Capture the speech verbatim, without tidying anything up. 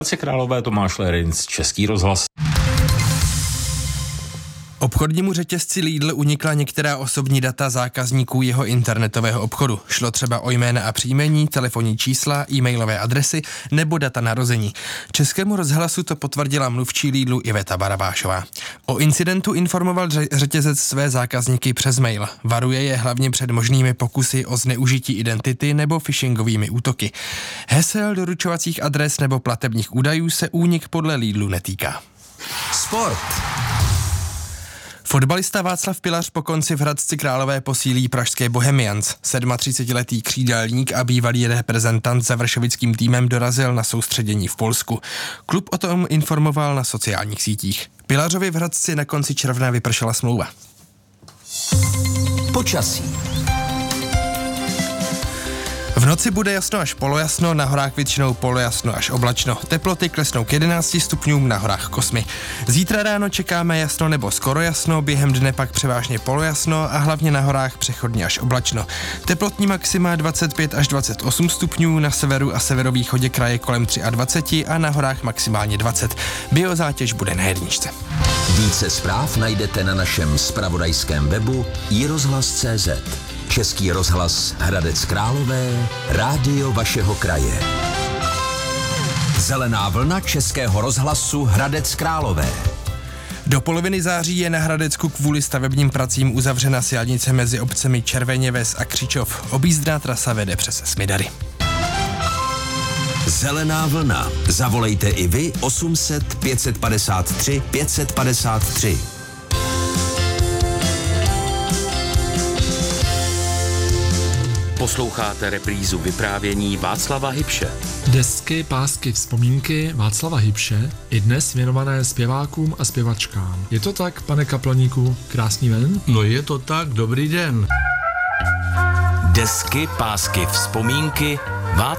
Hradci Králové, Tomáš Lerinc, Český rozhlas. Obchodnímu řetězci Lidl unikla některá osobní data zákazníků jeho internetového obchodu. Šlo třeba o jména a příjmení, telefonní čísla, e-mailové adresy nebo data narození. Českému rozhlasu to potvrdila mluvčí Lidlu Iveta Barabášová. O incidentu informoval řetězec své zákazníky přes mail. Varuje je hlavně před možnými pokusy o zneužití identity nebo phishingovými útoky. Hesel, doručovacích adres nebo platebních údajů se únik podle Lidlu netýká. Sport. Fotbalista Václav Pilař po konci v Hradci Králové posílí pražské Bohemians. třicetisedmiletý křídelník a bývalý reprezentant za vršovickým týmem dorazil na soustředění v Polsku. Klub o tom informoval na sociálních sítích. Pilařovi v Hradci na konci června vypršela smlouva. Počasí. V noci bude jasno až polojasno, na horách většinou polojasno až oblačno. Teploty klesnou k jedenácti stupňům, na horách k osmi. Zítra ráno čekáme jasno nebo skoro jasno, během dne pak převážně polojasno a hlavně na horách přechodně až oblačno. Teplotní maxima dvacet pět až dvacet osm stupňů, na severu a severovýchodě kraje kolem dvacet tři a na horách maximálně dvacet. Biozátěž bude na jedničce. Více zpráv najdete na našem zpravodajském webu i rozhlas tečka cé zet. Český rozhlas Hradec Králové, rádio vašeho kraje. Zelená vlna Českého rozhlasu Hradec Králové. Do poloviny září je na Hradecku kvůli stavebním pracím uzavřena silnice mezi obcemi Červeněves a Křičov. Objízdná trasa vede přes Smidary. Zelená vlna. Zavolejte i vy osm set pět padesát tři pět padesát tři. Posloucháte reprízu vyprávění Václava Hybše. Desky, pásky, vzpomínky Václava Hybše, i dnes věnované zpěvákům a zpěvačkám. Je to tak, pane Kaplaníku? Krásný den? No je to tak, dobrý den. Desky, pásky, vzpomínky Václava